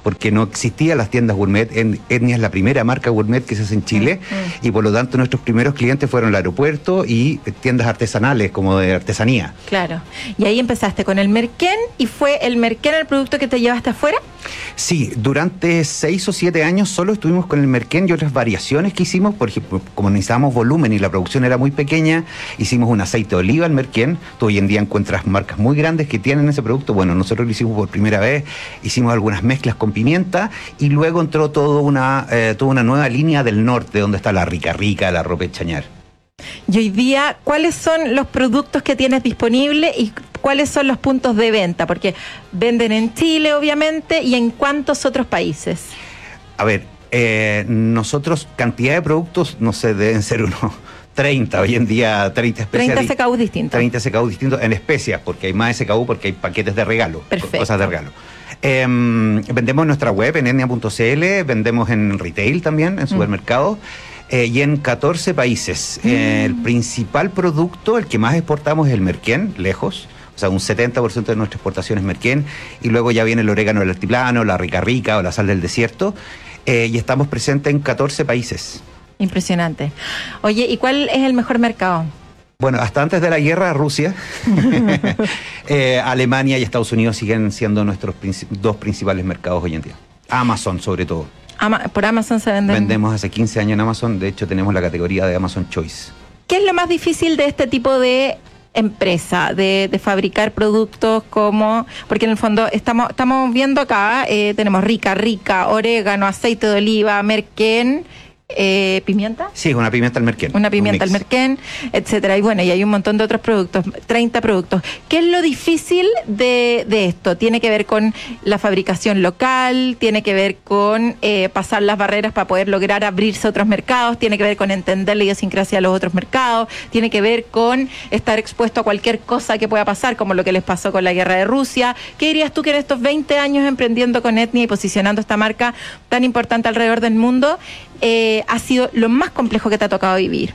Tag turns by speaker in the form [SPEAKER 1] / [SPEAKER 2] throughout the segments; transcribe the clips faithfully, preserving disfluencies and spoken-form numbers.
[SPEAKER 1] porque no existían las tiendas gourmet. Etnia es la primera marca gourmet que se hace en Chile, mm. y por lo tanto nuestros primeros clientes fueron el aeropuerto y tiendas artesanales como de artesanía.
[SPEAKER 2] Claro. Y ahí empezaste con el merquén, y fue el merquén el producto que te llevaste afuera.
[SPEAKER 1] Sí, durante seis o siete años solo estuvimos con el merquén y otras variaciones que hicimos. Por ejemplo, como necesitábamos volumen y la producción era muy pequeña, hicimos un aceite de oliva al merquén. Tú hoy en día encuentras marcas muy grandes que tienen ese producto. Bueno, nosotros lo hicimos por primera vez, hicimos algunas mezclas con pimienta, y luego entró toda una, eh, toda una nueva línea del norte, donde está la rica rica, la ropa chañar.
[SPEAKER 2] Y hoy día, ¿cuáles son los productos que tienes disponibles y cuáles son los puntos de venta? Porque venden en Chile, obviamente, y en cuántos otros países.
[SPEAKER 1] A ver, eh, nosotros, cantidad de productos, no sé, deben ser unos treinta, hoy en día treinta especias.
[SPEAKER 2] treinta S K U distintos.
[SPEAKER 1] treinta S K U distintos en especias, porque hay más S K U porque hay paquetes de regalo.
[SPEAKER 2] Perfecto.
[SPEAKER 1] Cosas de regalo. Eh, vendemos en nuestra web, en etnia punto c l, vendemos en retail también, en supermercados. Mm. Eh, y en catorce países. Mm. Eh, el principal producto, el que más exportamos, es el merquén, lejos. O sea, un setenta por ciento de nuestra exportación es merquén. Y luego ya viene el orégano del altiplano, la rica rica o la sal del desierto. Eh, y estamos presentes en catorce países.
[SPEAKER 2] Impresionante. Oye, ¿y cuál es el mejor mercado?
[SPEAKER 1] Bueno, hasta antes de la guerra, Rusia, eh, Alemania y Estados Unidos siguen siendo nuestros princip- dos principales mercados hoy en día. Amazon, sobre todo.
[SPEAKER 2] Ama- por Amazon se venden.
[SPEAKER 1] Vendemos hace quince años en Amazon, de hecho tenemos la categoría de Amazon Choice.
[SPEAKER 2] ¿Qué es lo más difícil de este tipo de empresa, de, de fabricar productos como, porque en el fondo estamos, estamos viendo acá, eh, tenemos rica, rica, orégano, aceite de oliva, merquén, Eh, ¿pimienta?
[SPEAKER 1] Sí, una pimienta al merquén.
[SPEAKER 2] Una pimienta al merquén, etcétera. Y bueno, y hay un montón de otros productos, treinta productos. ¿Qué es lo difícil de, de esto? ¿Tiene que ver con la fabricación local? ¿Tiene que ver con eh, pasar las barreras para poder lograr abrirse a otros mercados? ¿Tiene que ver con entender la idiosincrasia de los otros mercados? ¿Tiene que ver con estar expuesto a cualquier cosa que pueda pasar, como lo que les pasó con la guerra de Rusia? ¿Qué dirías tú que en estos veinte años emprendiendo con Etnia y posicionando esta marca tan importante alrededor del mundo, eh, ha sido lo más complejo que te ha tocado vivir?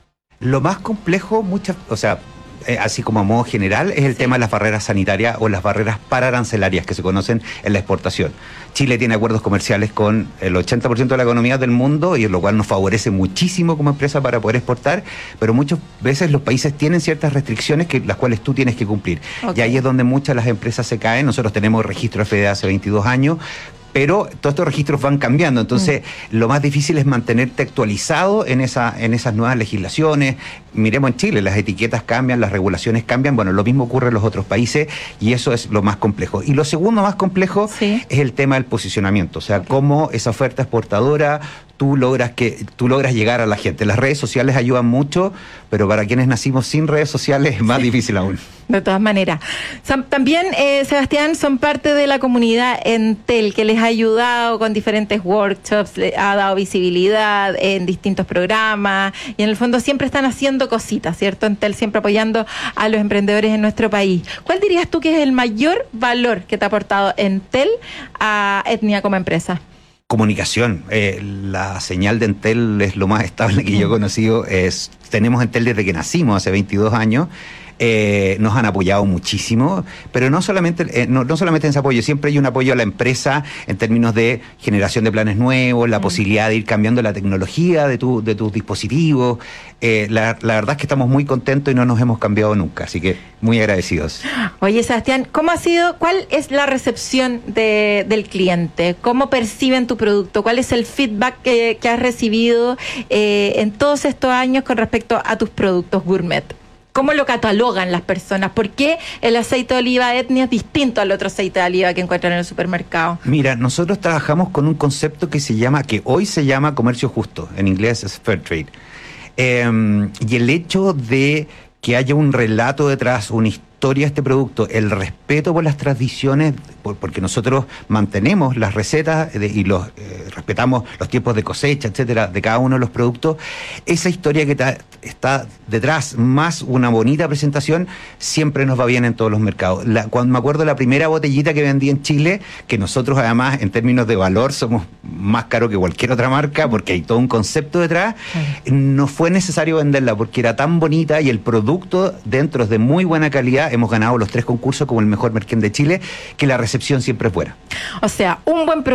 [SPEAKER 1] Lo más complejo, muchas, o sea, eh, así como a modo general, es el sí. tema de las barreras sanitarias o las barreras pararancelarias que se conocen en la exportación. Chile tiene acuerdos comerciales con el ochenta por ciento de la economía del mundo, y lo cual nos favorece muchísimo como empresa para poder exportar, pero muchas veces los países tienen ciertas restricciones que las cuales tú tienes que cumplir. Okay. Y ahí es donde muchas de las empresas se caen. Nosotros tenemos registro F D A hace veintidós años, pero todos estos registros van cambiando, entonces mm. lo más difícil es mantenerte actualizado en esa, en esas nuevas legislaciones. Miremos en Chile, las etiquetas cambian, las regulaciones cambian, bueno, lo mismo ocurre en los otros países, y eso es lo más complejo. Y lo segundo más complejo sí. es el tema del posicionamiento, o sea, okay. cómo esa oferta exportadora tú logras que tú logras llegar a la gente. Las redes sociales ayudan mucho, pero para quienes nacimos sin redes sociales es más sí. difícil aún.
[SPEAKER 2] De todas maneras. También, eh, Sebastián, son parte de la comunidad Entel, que les ha ayudado con diferentes workshops, les ha dado visibilidad en distintos programas, y en el fondo siempre están haciendo cositas, ¿cierto? Entel siempre apoyando a los emprendedores en nuestro país. ¿Cuál dirías tú que es el mayor valor que te ha aportado Entel a Etnia como empresa?
[SPEAKER 1] Comunicación. Eh, la señal de Entel es lo más estable que yo he conocido. Es, tenemos Entel desde que nacimos, hace veintidós años. Eh, nos han apoyado muchísimo, pero no solamente eh, no, no solamente en ese apoyo, siempre hay un apoyo a la empresa en términos de generación de planes nuevos, la mm. posibilidad de ir cambiando la tecnología de, tu, de tus dispositivos. Eh, la, la verdad es que estamos muy contentos y no nos hemos cambiado nunca, así que muy agradecidos.
[SPEAKER 2] Oye, Sebastián, ¿cómo ha sido, cuál es la recepción de, del cliente? ¿Cómo perciben tu producto? ¿Cuál es el feedback que, que has recibido eh, en todos estos años con respecto a tus productos gourmet? ¿Cómo lo catalogan las personas? ¿Por qué el aceite de oliva Etnia es distinto al otro aceite de oliva que encuentran en el supermercado?
[SPEAKER 1] Mira, nosotros trabajamos con un concepto que se llama, que hoy se llama comercio justo, en inglés es fair trade. Eh, y el hecho de que haya un relato detrás, una historia de este producto, el respeto por las tradiciones, por, porque nosotros mantenemos las recetas de, y los eh, respetamos los tiempos de cosecha, etcétera, de cada uno de los productos, esa historia que ta, está detrás, más una bonita presentación, siempre nos va bien en todos los mercados. La, cuando me acuerdo la primera botellita que vendí en Chile, que nosotros además en términos de valor somos más caros que cualquier otra marca, porque hay todo un concepto detrás, sí. no fue necesario venderla porque era tan bonita y el producto dentro es de muy buena calidad. Hemos ganado los tres concursos como el mejor merquén de Chile, que la recepción siempre es buena.
[SPEAKER 2] O sea, un buen producto